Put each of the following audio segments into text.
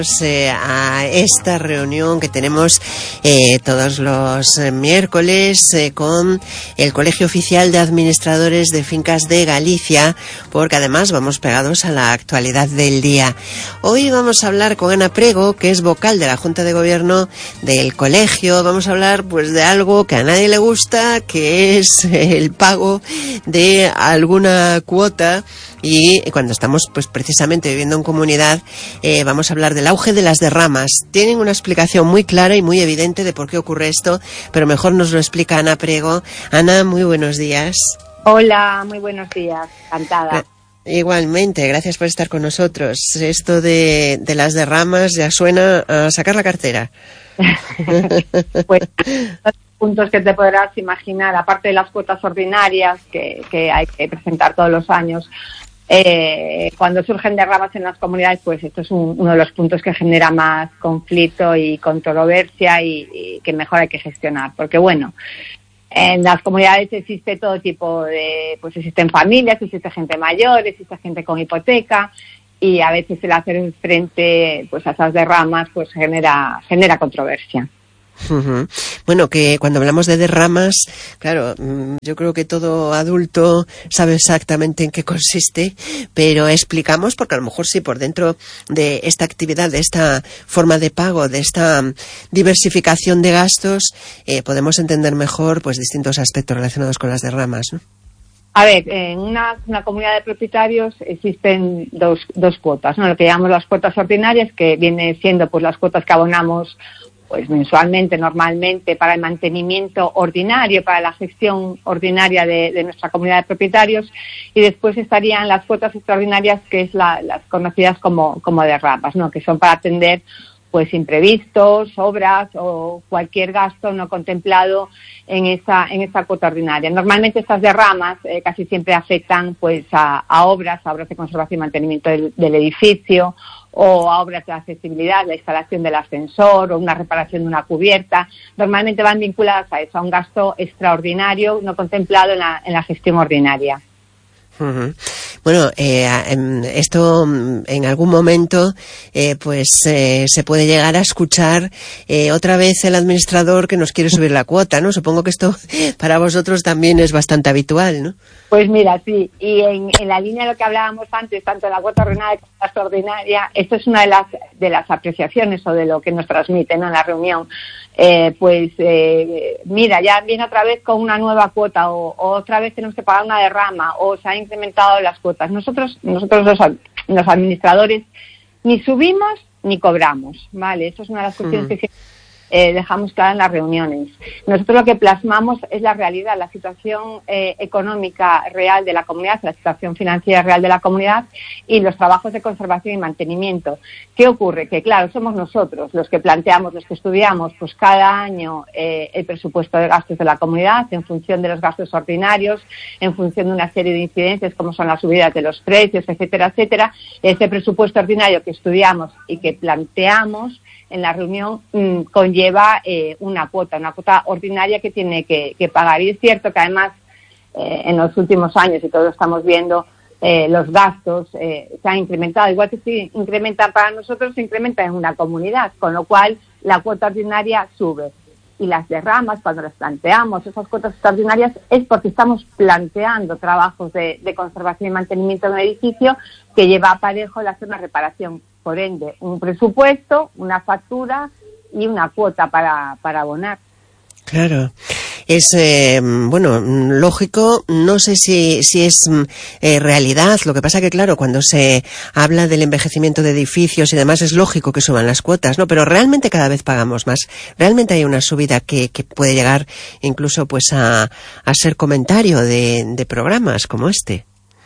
A esta reunión que tenemos todos los miércoles con el Colegio Oficial de Administradores de Fincas de Galicia, porque además vamos pegados a la actualidad del día. Hoy vamos a hablar con Ana Prego, que es vocal de la Junta de Gobierno del colegio. Vamos a hablar pues de algo que a nadie le gusta, que es el pago de alguna cuota. Y cuando estamos pues precisamente viviendo en comunidad, vamos a hablar del auge de las derramas. Tienen una explicación muy clara y muy evidente de por qué ocurre esto, pero mejor nos lo explica Ana Prego. Ana, muy buenos días. Hola, muy buenos días, encantada. Igualmente, gracias por estar con nosotros. Esto de las derramas ya suena a sacar la cartera. Pues los puntos que te podrás imaginar, aparte de las cuotas ordinarias que hay que presentar todos los años, cuando surgen derramas en las comunidades, pues esto es uno de los puntos que genera más conflicto y controversia y que mejor hay que gestionar. Porque bueno, en las comunidades existe todo tipo de, pues existen familias, existe gente mayor, existe gente con hipoteca y a veces el hacer frente pues a esas derramas pues genera controversia. Uh-huh. Bueno, que cuando hablamos de derramas, claro, yo creo que todo adulto sabe exactamente en qué consiste, pero explicamos, porque a lo mejor sí, por dentro de esta actividad, de esta forma de pago, de esta diversificación de gastos, podemos entender mejor pues distintos aspectos relacionados con las derramas, ¿no? A ver, en una comunidad de propietarios existen dos cuotas, ¿no? Lo que llamamos las cuotas ordinarias, que viene siendo pues las cuotas que abonamos pues mensualmente, normalmente, para el mantenimiento ordinario, para la gestión ordinaria de nuestra comunidad de propietarios, y después estarían las cuotas extraordinarias, que es las conocidas como derramas, ¿no? Que son para atender pues imprevistos, obras o cualquier gasto no contemplado en esa cuota ordinaria. Normalmente estas derramas casi siempre afectan pues a obras de conservación y mantenimiento del edificio, o a obras de accesibilidad, la instalación del ascensor o una reparación de una cubierta. Normalmente van vinculadas a eso, a un gasto extraordinario no contemplado en la gestión ordinaria. Uh-huh. Bueno, esto en algún momento se puede llegar a escuchar otra vez el administrador que nos quiere subir la cuota, ¿no? Supongo que esto para vosotros también es bastante habitual, ¿no? Pues mira, sí, y en la línea de lo que hablábamos antes, tanto de la cuota ordinaria como de la extraordinaria, esto es una de las apreciaciones o de lo que nos transmiten, ¿no?, en la reunión. Mira, ya viene otra vez con una nueva cuota o otra vez tenemos que pagar una derrama o se han incrementado las cuotas. Nosotros los administradores ni subimos ni cobramos, ¿vale? Eso es una de las cuestiones que siempre dejamos clara en las reuniones. Nosotros lo que plasmamos es la realidad, la situación económica real de la comunidad, la situación financiera real de la comunidad y los trabajos de conservación y mantenimiento. ¿Qué ocurre? Que claro, somos nosotros los que planteamos, los que estudiamos pues cada año el presupuesto de gastos de la comunidad en función de los gastos ordinarios, en función de una serie de incidencias como son las subidas de los precios, etcétera, etcétera. Ese presupuesto ordinario que estudiamos y que planteamos en la reunión conlleva una cuota ordinaria que tiene que pagar. Y es cierto que además en los últimos años, y todos lo estamos viendo, los gastos se han incrementado. Igual que se incrementan para nosotros, se incrementan en una comunidad, con lo cual la cuota ordinaria sube. Y las derramas, cuando las planteamos, esas cuotas extraordinarias, es porque estamos planteando trabajos de conservación y mantenimiento de un edificio que lleva aparejo el hacer una reparación. Por ende, un presupuesto, una factura y una cuota para abonar. Claro. Es, lógico, no sé si es realidad. Lo que pasa que, claro, cuando se habla del envejecimiento de edificios y demás, es lógico que suban las cuotas, ¿no? Pero realmente cada vez pagamos más. Realmente hay una subida que puede llegar incluso pues a ser comentario de programas como este.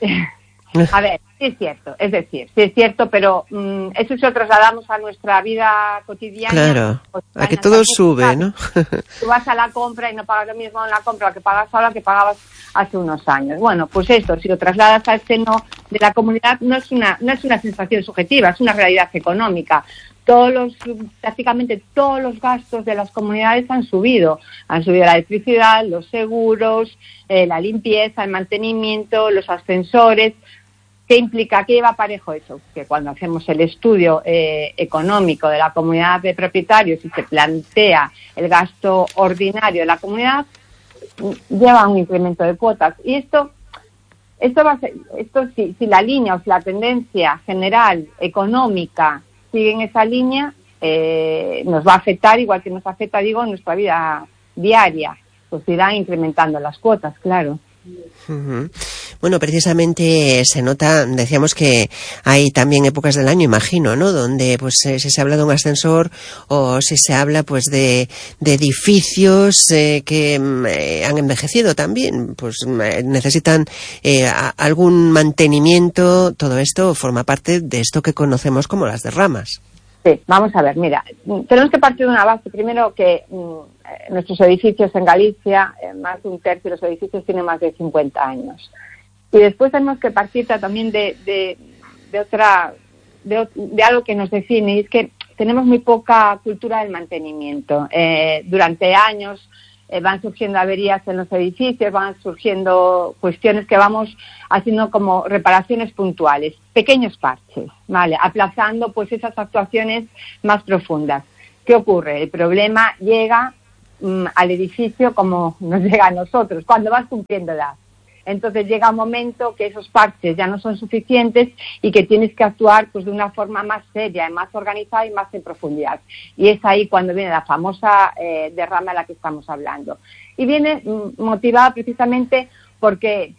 A ver, sí es cierto, sí es cierto, pero eso se lo trasladamos a nuestra vida cotidiana. Claro, pues, a que todo sube, ¿no? Tú vas a la compra y no pagas lo mismo en la compra que pagas ahora que pagabas hace unos años. Bueno, pues esto, si lo trasladas al seno de la comunidad, no es una sensación subjetiva, es una realidad económica. Prácticamente todos los gastos de las comunidades han subido la electricidad, los seguros, la limpieza, el mantenimiento, los ascensores. ¿Qué implica? ¿Qué lleva parejo eso? Que cuando hacemos el estudio económico de la comunidad de propietarios y se plantea el gasto ordinario de la comunidad, lleva un incremento de cuotas. Y esto va a ser, si la línea o si la tendencia general económica sigue en esa línea, nos va a afectar, igual que nos afecta, digo, en nuestra vida diaria. Pues irá incrementando las cuotas, claro. Uh-huh. Bueno, precisamente se nota, decíamos que hay también épocas del año, imagino, ¿no? Donde pues si se habla de un ascensor o si se habla pues de edificios que han envejecido también, pues necesitan algún mantenimiento. Todo esto forma parte de esto que conocemos como las derramas. Sí, vamos a ver, mira, tenemos que partir de una base, primero que nuestros edificios en Galicia, más de un tercio de los edificios tienen más de 50 años. Y después tenemos que partir también de algo que nos define, y es que tenemos muy poca cultura del mantenimiento. Durante años van surgiendo averías en los edificios, van surgiendo cuestiones que vamos haciendo como reparaciones puntuales, pequeños parches, ¿vale? Aplazando pues esas actuaciones más profundas. ¿Qué ocurre? El problema llega al edificio como nos llega a nosotros, cuando vas cumpliendo edad. Entonces llega un momento que esos parches ya no son suficientes y que tienes que actuar pues de una forma más seria, más organizada y más en profundidad. Y es ahí cuando viene la famosa derrama de la que estamos hablando. Y viene motivada precisamente porque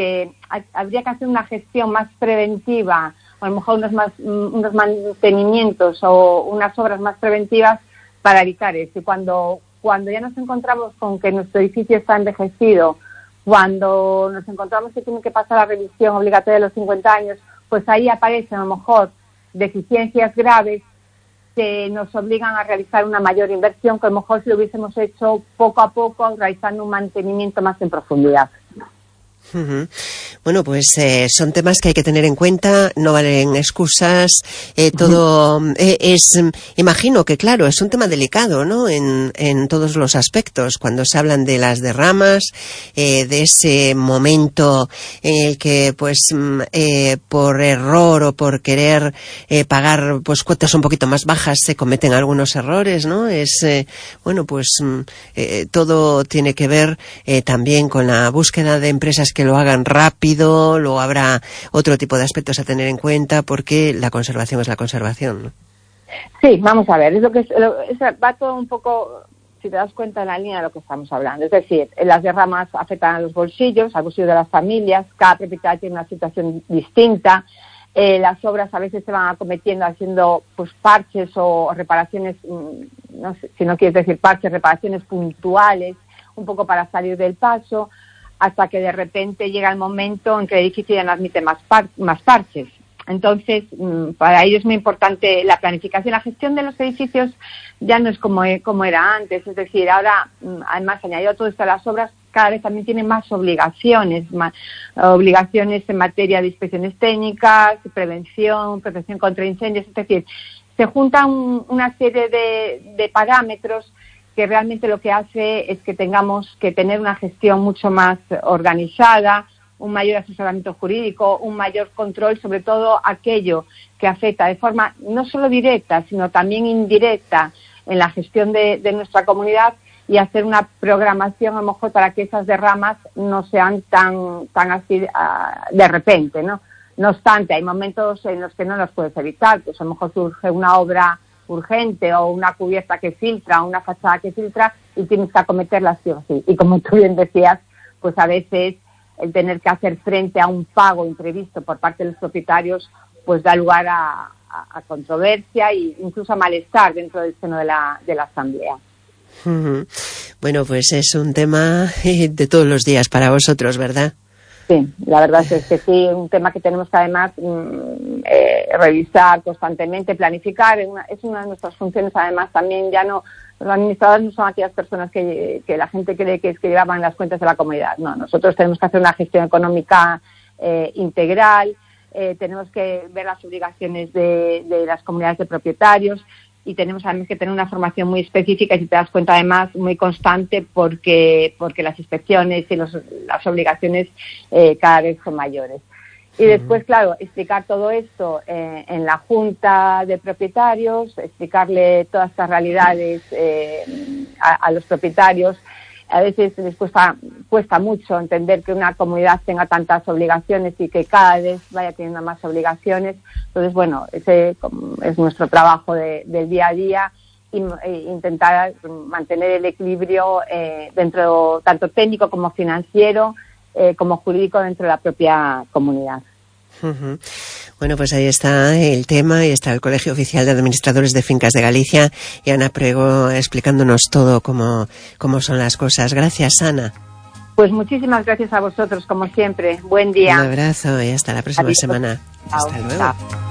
habría que hacer una gestión más preventiva, o a lo mejor unos mantenimientos o unas obras más preventivas para evitar eso. Y cuando ya nos encontramos con que nuestro edificio está envejecido, cuando nos encontramos que tiene que pasar la revisión obligatoria de los 50 años, pues ahí aparecen a lo mejor deficiencias graves que nos obligan a realizar una mayor inversión que a lo mejor si lo hubiésemos hecho poco a poco, realizando un mantenimiento más en profundidad. Uh-huh. Bueno, pues son temas que hay que tener en cuenta, no valen excusas, todo imagino que claro, es un tema delicado, ¿no? En todos los aspectos, cuando se hablan de las derramas, de ese momento en el que pues por error o por querer pagar pues cuotas un poquito más bajas se cometen algunos errores, ¿no? Es bueno, pues todo tiene que ver también con la búsqueda de empresas que lo hagan rápido. Luego habrá otro tipo de aspectos a tener en cuenta porque la conservación es la conservación, ¿no? Sí, vamos a ver, va todo un poco, si te das cuenta, en la línea de lo que estamos hablando. Es decir, las derramas afectan a los bolsillos, al bolsillo de las familias, cada propietario tiene una situación distinta. Las obras a veces se van acometiendo haciendo pues parches o reparaciones, no sé, si no quieres decir parches, reparaciones puntuales, un poco para salir del paso, hasta que de repente llega el momento en que el edificio ya no admite más parches. Entonces, para ello es muy importante la planificación. La gestión de los edificios ya no es como era antes, es decir, ahora, además, añadido todo esto a las obras, cada vez también tienen más obligaciones en materia de inspecciones técnicas, protección contra incendios, es decir, se juntan una serie de parámetros que realmente lo que hace es que tengamos que tener una gestión mucho más organizada, un mayor asesoramiento jurídico, un mayor control sobre todo aquello que afecta de forma no solo directa, sino también indirecta en la gestión de nuestra comunidad y hacer una programación a lo mejor para que esas derramas no sean tan así de repente, ¿no? No obstante, hay momentos en los que no los puedes evitar, pues a lo mejor surge una obra urgente o una cubierta que filtra, o una fachada que filtra y tienes que acometerla sí o sí. Y como tú bien decías, pues a veces el tener que hacer frente a un pago imprevisto por parte de los propietarios pues da lugar a controversia e incluso a malestar dentro del seno de la asamblea. Uh-huh. Bueno, pues es un tema de todos los días para vosotros, ¿verdad? Sí, la verdad es que sí, un tema que tenemos que además revisar constantemente, planificar, es una de nuestras funciones. Además también ya no, los administradores no son aquellas personas que la gente cree que llevaban las cuentas de la comunidad. No, nosotros tenemos que hacer una gestión económica integral, tenemos que ver las obligaciones de las comunidades de propietarios y tenemos además que tener una formación muy específica y, si te das cuenta, además muy constante porque las inspecciones y las obligaciones cada vez son mayores. Y después, claro, explicar todo esto en la junta de propietarios, explicarle todas estas realidades a los propietarios. A veces les cuesta mucho entender que una comunidad tenga tantas obligaciones y que cada vez vaya teniendo más obligaciones. Entonces, bueno, ese es nuestro trabajo del día a día, y intentar mantener el equilibrio dentro, tanto técnico como financiero, como jurídico, dentro de la propia comunidad. Uh-huh. Bueno, pues ahí está el tema, y está el Colegio Oficial de Administradores de Fincas de Galicia y Ana Prego explicándonos todo cómo son las cosas. Gracias, Ana. Pues muchísimas gracias a vosotros, como siempre. Buen día. Un abrazo y hasta la próxima semana. Chao. Hasta luego. Chao.